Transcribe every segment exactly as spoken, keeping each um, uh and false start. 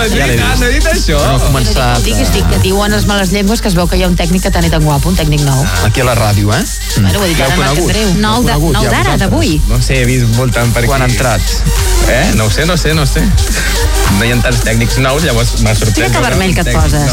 és veritat, no he dit això. No ha començat... No diguis, dic que diuen les males llengües que es veu que hi ha un tècnic que tan i tan guapo, un tècnic nou. Aquí a la ràdio, eh? Bueno, ho he dit ara, Marc Andreu. Nou de- nou d'ara, d'avui. No sé, he vist voltant per aquí. Quan ha entrat? Eh? No ho sé, no sé, no sé. No hi ha tants tècnics nous, llavors m'ha sorprès. Mira que vermell que et poses.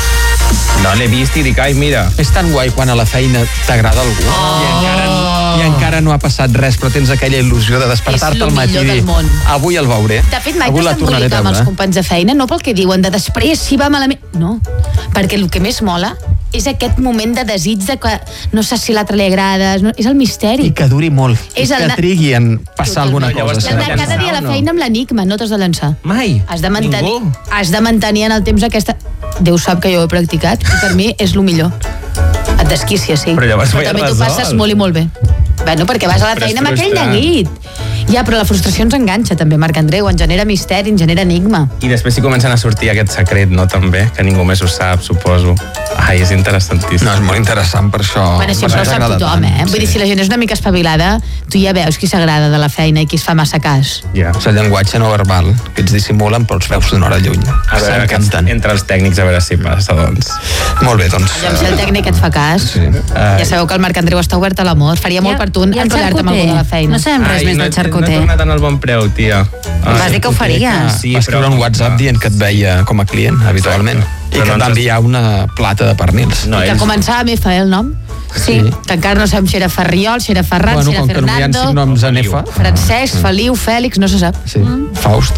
No, l'he vist i dic, ai, mira. És tan guai quan a la feina t'agrada algú oh. i, encara, i encara no ha passat res, però tens aquella il·lusió de despertar-te al matí i dir, avui el veuré. De fet, mai avui la t'has tornaré a d'embolicar amb els veure. companys de feina, no pel que diuen de després si va malament. No, perquè el que més mola és aquest moment de desig de que no saps si l'altre li agrada, no, és el misteri. I que duri molt, És i el que de- trigui en passar alguna cosa. Has d'anar cada dia a la feina amb l'enigma, no t'has de llançar. Mai. Has de mantenir, Ningú. has de mantenir en el temps aquesta... Déu sap que jo ho he practicat i per mi és el millor. Et desquícies, sí. Però llavors ho he també t'ho resolt. passes molt i molt bé. Bueno, perquè vas a la Però és feina amb aquell frustrant. neguit. Ja, però la frustració ens enganxa també, Marc Andreu, en genera misteri, en genera enigma. I després hi comencen a sortir aquest secret, no, també? Que ningú més ho sap, suposo. Ai, és interessantíssim. No, és molt interessant per això. Bueno, si això ho sap tothom, eh? Vull dir, si la gent és una mica espavilada, tu ja veus qui s'agrada de la feina i qui es fa massa cas. Ja. És el llenguatge no verbal, que ets dissimulen però els veus d'una hora lluny. A veure, aquests, entre els tècnics, a veure si passa, doncs. Molt bé, doncs... Ja, si el tècnic et fa cas, Sí. ja sabeu que el Marc Andreu està obert a l'amor. Faria molt per tu I el enrotllar-te amb algú de la feina. No sabem res Ai, més no, del No he xarcuter. tornat en el bon preu, tia. Vas dir que ho faries. Sí, Va escriure però- un WhatsApp dient que et veia com a client, habitualment. Exacte. I Però que no et va ens- enviar una plata de pernils. No, Que ells... començava amb F, eh, el nom? Sí. Que encara no sabem si era Ferriol, si era Ferran, Bueno, si era com que no hi ha Fernando, cinc noms en F. Francesc, Feliu, Fèlix, no se sap. Sí, Faust.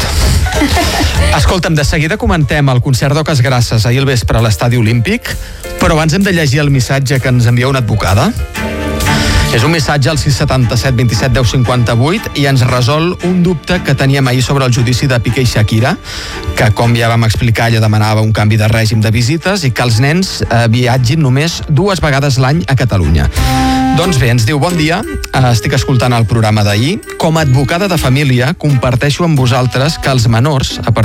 Escolta'm, de seguida comentem el concert d'Oques Grasses ahir al vespre a l'Estadi Olímpic, però abans hem de llegir el missatge que ens envia una advocada. És un missatge al sis set set, dos set, deu, cinquanta vuit i ens resol un dubte que teníem ahir sobre el judici de Piqué i Shakira, que, com ja vam explicar, ella demanava un canvi de règim de visites i que els nens eh, viatgin només dues vegades l'any a Catalunya. Doncs bé, ens diu, bon dia, eh, estic escoltant el programa d'ahir. Com a advocada de família, comparteixo amb vosaltres que els menors, a partir